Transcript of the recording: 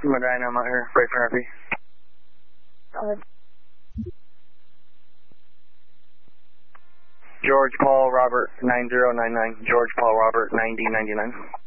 Medina, I'm out here. Break for Happy. George Paul Robert 9099. George Paul Robert 9099.